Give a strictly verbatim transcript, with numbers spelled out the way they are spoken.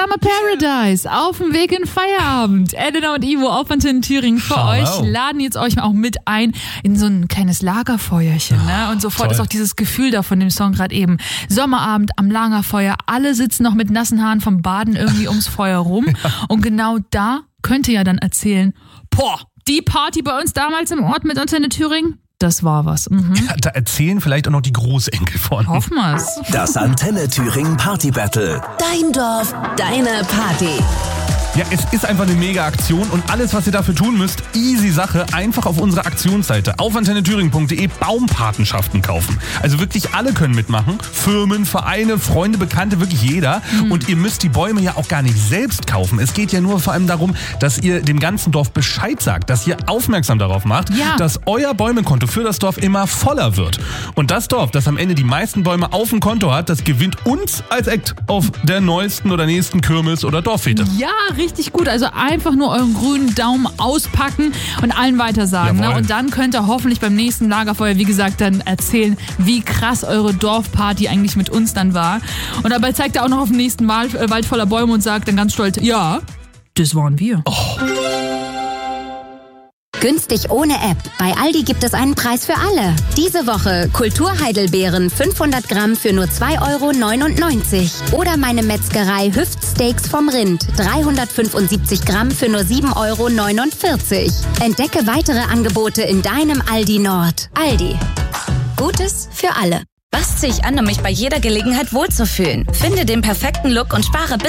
Summer Paradise auf dem Weg in Feierabend. Elena und Ivo auf Antenne Thüringen für Schau euch. auf. Laden jetzt euch auch mit ein in so ein kleines Lagerfeuerchen. Ne? Und sofort toll. ist auch dieses Gefühl da von dem Song gerade eben. Sommerabend am Lagerfeuer. Alle sitzen noch mit nassen Haaren vom Baden irgendwie ums Feuer rum. Ja. Und genau da könnt ihr ja dann erzählen, boah, die Party bei uns damals im Ort mit Antenne Thüringen, das war was. Mhm. Ja, da erzählen vielleicht auch noch die Großenkel von. Hoffen wir's. Das Antenne Thüringen Party Battle. Dein Dorf, deine Party. Ja, es ist einfach eine Mega-Aktion und alles, was ihr dafür tun müsst, easy Sache, einfach auf unserer Aktionsseite auf antenne thüringen punkt de Baumpatenschaften kaufen. Also wirklich alle können mitmachen. Firmen, Vereine, Freunde, Bekannte, wirklich jeder. Mhm. Und ihr müsst die Bäume ja auch gar nicht selbst kaufen. Es geht ja nur vor allem darum, dass ihr dem ganzen Dorf Bescheid sagt, dass ihr aufmerksam darauf macht, ja. dass euer Bäumekonto für das Dorf immer voller wird. Und das Dorf, das am Ende die meisten Bäume auf dem Konto hat, das gewinnt uns als Act auf der neuesten oder nächsten Kirmes oder Dorffete. Ja, richtig gut. Also einfach nur euren grünen Daumen auspacken und allen weitersagen. Ne? Und dann könnt ihr hoffentlich beim nächsten Lagerfeuer, wie gesagt, dann erzählen, wie krass eure Dorfparty eigentlich mit uns dann war. Und dabei zeigt ihr auch noch auf den nächsten Wald, äh, Wald voller Bäume und sagt dann ganz stolz, ja, das waren wir. Oh. Günstig ohne App. Bei Aldi gibt es einen Preis für alle. Diese Woche Kulturheidelbeeren fünfhundert Gramm für nur zwei Euro neunundneunzig. Oder meine Metzgerei Hüftsteaks vom Rind dreihundertfünfundsiebzig Gramm für nur sieben Euro neunundvierzig. Entdecke weitere Angebote in deinem Aldi Nord. Aldi. Gutes für alle. Was ziehe ich an, um mich bei jeder Gelegenheit wohlzufühlen? Finde den perfekten Look und spare bis